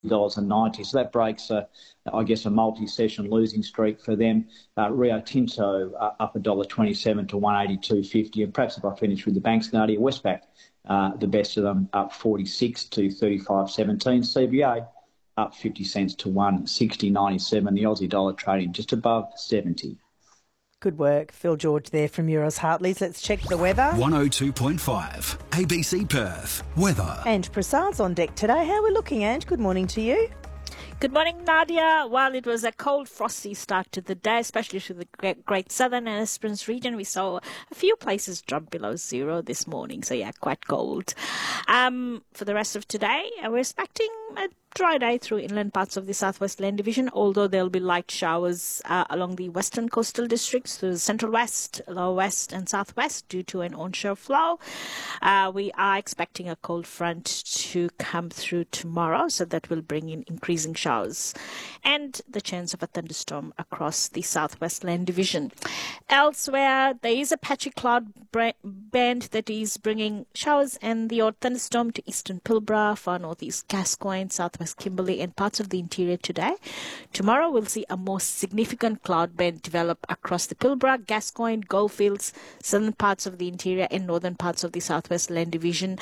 $90. So that breaks, I guess, a multi-session losing streak for them. Rio Tinto up $1.27 to 182.50. And perhaps if I finish with the banks, Nadia, Westpac, the best of them, up 46 to 35.17. CBA up 50 cents to 160.97. The Aussie dollar trading just above 70. Good work, Phil George there from Euroz Hartleys. Let's check the weather. 102.5 ABC Perth. Weather. Ange Prasad's on deck today. How are we looking, Ange? Good morning to you. Good morning, Nadia. Well, it was a cold, frosty start to the day, especially to the Great Southern and Esperance region. We saw a few places drop below zero this morning, so yeah, quite cold. For the rest of today, we're expecting a dry day through inland parts of the Southwest Land Division, although there'll be light showers along the western coastal districts to the central west, lower west and southwest due to an onshore flow. We are expecting a cold front to come through tomorrow, so that will bring in increasing showers and the chance of a thunderstorm across the Southwest Land Division. Elsewhere, there is a patchy cloud band that is bringing showers and the odd thunderstorm to eastern Pilbara, far northeast Gascoyne, southwest Kimberley and parts of the interior today. Tomorrow we'll see a more significant cloud band develop across the Pilbara, Gascoyne, Goldfields, southern parts of the interior and northern parts of the Southwest Land Division.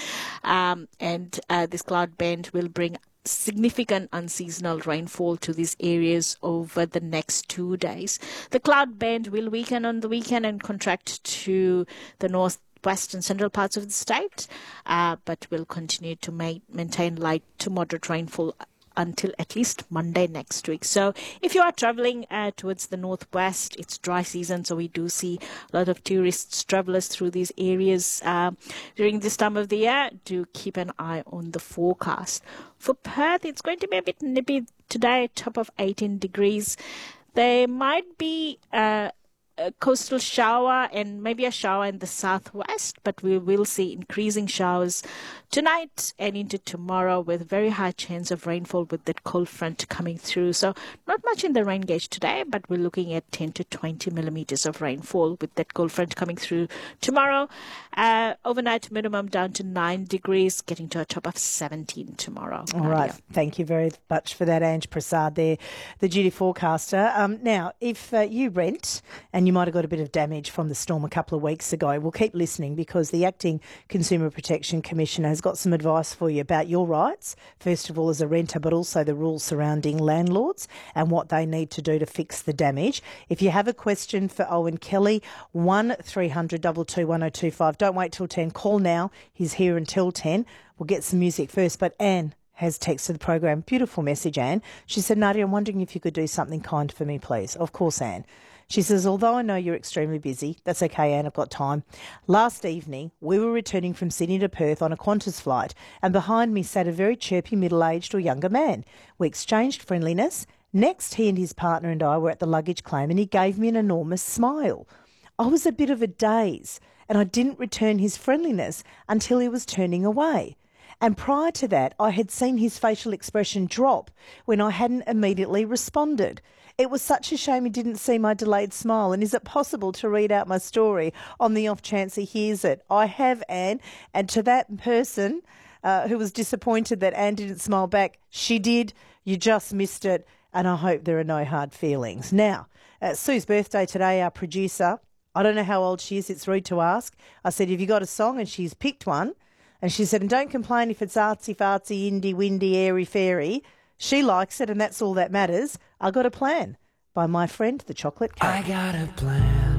This cloud band will bring significant unseasonal rainfall to these areas over the next 2 days. The cloud band will weaken on the weekend and contract to the northwest and central parts of the state, but will continue to maintain light to moderate rainfall until at least Monday next week. So if you are traveling towards the northwest, it's dry season, so we do see a lot of tourists, travelers through these areas during this time of the year. Do keep an eye on the forecast. For Perth, it's going to be a bit nippy today, top of 18 degrees. There might be a coastal shower and maybe a shower in the southwest, but we will see increasing showers tonight and into tomorrow with very high chance of rainfall with that cold front coming through. So not much in the rain gauge today, but we're looking at 10 to 20 millimeters of rainfall with that cold front coming through tomorrow. Overnight minimum down to 9 degrees, getting to a top of 17 tomorrow. All right. Thank you very much for that, Ange Prasad there, the duty forecaster. Now, if you rent and you might have got a bit of damage from the storm a couple of weeks ago, we'll keep listening because the Acting Consumer Protection Commissioner has got some advice for you about your rights, first of all as a renter, but also the rules surrounding landlords and what they need to do to fix the damage. If you have a question for Owen Kelly, 1300 222 1025. Don't wait till 10. Call now. He's here until 10. We'll get some music first, but Anne has texted the program. Beautiful message, Anne. She said, Nadia, I'm wondering if you could do something kind for me, please. Of course, Anne. She says, although I know you're extremely busy, that's okay, Anne, I've got time. Last evening, we were returning from Sydney to Perth on a Qantas flight, and behind me sat a very chirpy middle-aged or younger man. We exchanged friendliness. Next, he and his partner and I were at the luggage claim, and he gave me an enormous smile. I was a bit of a daze, and I didn't return his friendliness until he was turning away. And prior to that, I had seen his facial expression drop when I hadn't immediately responded. It was such a shame he didn't see my delayed smile. And is it possible to read out my story on the off chance he hears it? I have, Anne. And to that person who was disappointed that Anne didn't smile back, she did. You just missed it. And I hope there are no hard feelings. Now, Sue's birthday today, our producer. I don't know how old she is. It's rude to ask. I said, have you got a song? And she's picked one. And she said, and don't complain if it's artsy-fartsy, indie-windy, airy-fairy. She likes it, and that's all that matters. I Got a Plan by my friend, The Chocolate Cake. I got a plan.